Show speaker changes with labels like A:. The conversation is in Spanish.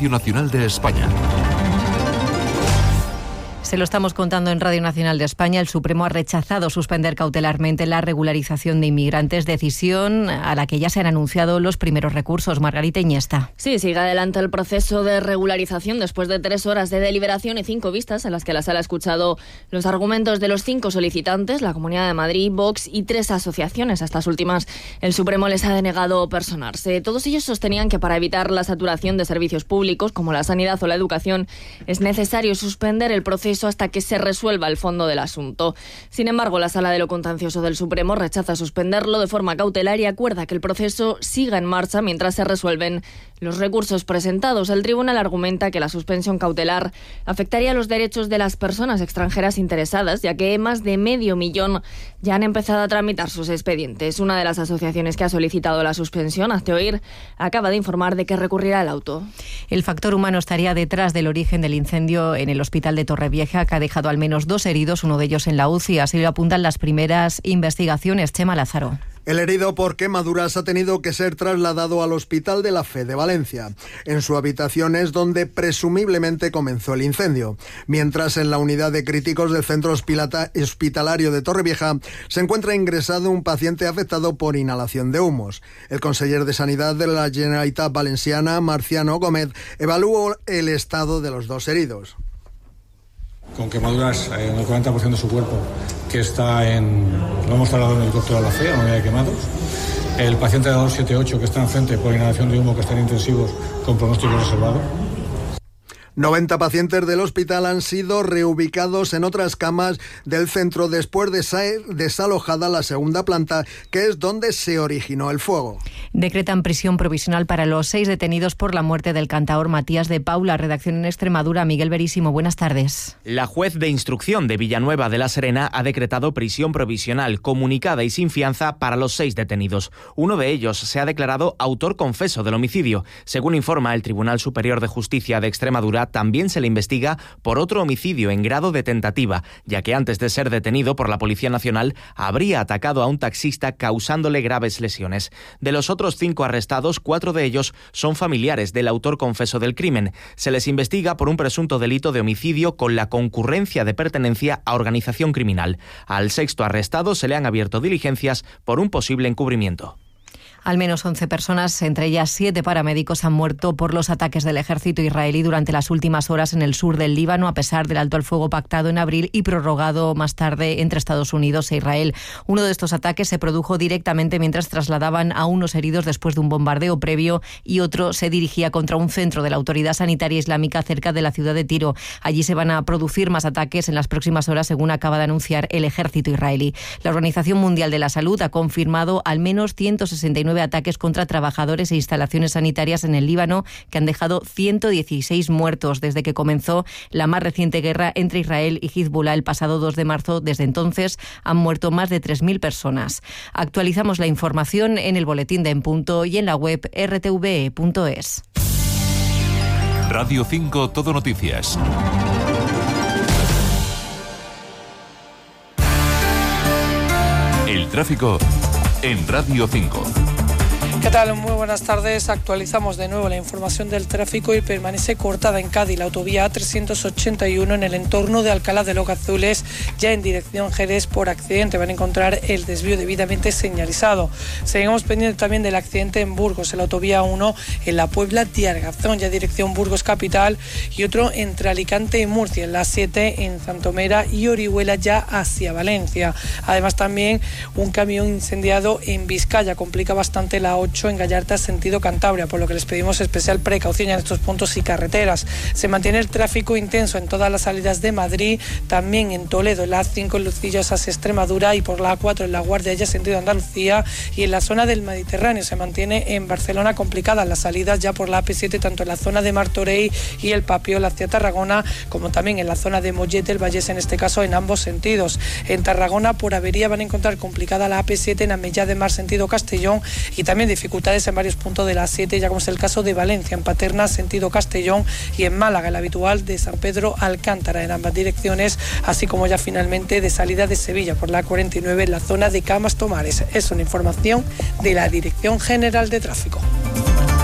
A: Radio Nacional de España.
B: Se lo estamos contando en Radio Nacional de España. El Supremo ha rechazado suspender cautelarmente la regularización de inmigrantes, decisión a la que ya se han anunciado los primeros recursos. Margarita Iniesta.
C: Sí, sigue adelante el proceso de regularización después de 3 horas de deliberación y 5 vistas en las que la Sala ha escuchado los argumentos de los 5 solicitantes, la Comunidad de Madrid, Vox y 3 asociaciones. A estas últimas el Supremo les ha denegado personarse. Todos ellos sostenían que para evitar la saturación de servicios públicos como la sanidad o la educación es necesario suspender el proceso hasta que se resuelva el fondo del asunto. Sin embargo, la Sala de lo Contencioso del Supremo rechaza suspenderlo de forma cautelar y acuerda que el proceso siga en marcha mientras se resuelven los recursos presentados. El tribunal argumenta que la suspensión cautelar afectaría los derechos de las personas extranjeras interesadas, ya que más de 500.000 ya han empezado a tramitar sus expedientes. Una de las asociaciones que ha solicitado la suspensión, Hazte Oír, acaba de informar de que recurrirá el auto.
B: El factor humano estaría detrás del origen del incendio en el hospital de Torrevieja, que ha dejado al menos 2 heridos, uno de ellos en la UCI. Así lo apuntan las primeras investigaciones. Chema Lázaro.
D: El herido por quemaduras ha tenido que ser trasladado al Hospital de la Fe de Valencia. En su habitación es donde presumiblemente comenzó el incendio. Mientras en la unidad de críticos del centro hospitalario de Torrevieja se encuentra ingresado un paciente afectado por inhalación de humos. El conseller de Sanidad de la Generalitat Valenciana, Marciano Gómez, evaluó el estado de los 2 heridos.
E: Con quemaduras en el 40% de su cuerpo, que lo hemos trasladado en el helicóptero a la Fe, a la unidad de quemados. El paciente de 278, que está enfrente por inhalación de humo, que está en intensivos con pronóstico reservado.
D: 90 pacientes del hospital han sido reubicados en otras camas del centro después de ser desalojada la segunda planta, que es donde se originó el fuego.
B: Decretan prisión provisional para los 6 detenidos por la muerte del cantaor Matías de Paula. Redacción en Extremadura, Miguel Verísimo. Buenas tardes.
F: La juez de instrucción de Villanueva de la Serena ha decretado prisión provisional comunicada y sin fianza para los 6 detenidos. Uno de ellos se ha declarado autor confeso del homicidio. Según informa el Tribunal Superior de Justicia de Extremadura, también se le investiga por otro homicidio en grado de tentativa, ya que antes de ser detenido por la Policía Nacional habría atacado a un taxista causándole graves lesiones. De los otros 5 arrestados, 4 de ellos son familiares del autor confeso del crimen. Se les investiga por un presunto delito de homicidio con la concurrencia de pertenencia a organización criminal. Al 6º arrestado se le han abierto diligencias por un posible encubrimiento.
B: Al menos 11 personas, entre ellas 7 paramédicos, han muerto por los ataques del ejército israelí durante las últimas horas en el sur del Líbano, a pesar del alto al fuego pactado en abril y prorrogado más tarde entre Estados Unidos e Israel. Uno de estos ataques se produjo directamente mientras trasladaban a unos heridos después de un bombardeo previo, y otro se dirigía contra un centro de la Autoridad Sanitaria Islámica cerca de la ciudad de Tiro. Allí se van a producir más ataques en las próximas horas, según acaba de anunciar el ejército israelí. La Organización Mundial de la Salud ha confirmado al menos 169 ataques contra trabajadores e instalaciones sanitarias en el Líbano, que han dejado 116 muertos desde que comenzó la más reciente guerra entre Israel y Hezbollah el pasado 2 de marzo. Desde entonces han muerto más de 3.000 personas. Actualizamos la información en el boletín de En Punto y en la web rtve.es.
A: Radio 5 Todo Noticias. El tráfico en Radio 5.
G: ¿Qué tal? Muy buenas tardes. Actualizamos de nuevo la información del tráfico y permanece cortada en Cádiz la autovía A381 en el entorno de Alcalá de los Gazules, ya en dirección Jerez por accidente. Van a encontrar el desvío debidamente señalizado. Seguimos pendientes también del accidente en Burgos, en la autovía 1 en la Puebla de Argazón, ya dirección Burgos capital, y otro entre Alicante y Murcia, en la 7 en Santomera y Orihuela, ya hacia Valencia. Además también un camión incendiado en Vizcaya, complica bastante la 8 en Gallarta sentido Cantabria, por lo que les pedimos especial precaución en estos puntos y carreteras. Se mantiene el tráfico intenso en todas las salidas de Madrid, también en Toledo, en la A5 en Lucillos hacia Extremadura, y por la A4 en La Guardia ya sentido Andalucía, y en la zona del Mediterráneo se mantiene en Barcelona complicadas las salidas ya por la AP7, tanto en la zona de Martorell y el Papiol hacia Tarragona, como también en la zona de Mollet del Vallés, en este caso en ambos sentidos. En Tarragona por avería van a encontrar complicada la AP7 en Amellá de Mar sentido Castellón, y también dificultades en varios puntos de la 7, ya como es el caso de Valencia, en Paterna, sentido Castellón, y en Málaga, el habitual de San Pedro Alcántara, en ambas direcciones, así como ya finalmente de salida de Sevilla por la 49 en la zona de Camas Tomares. Es una información de la Dirección General de Tráfico.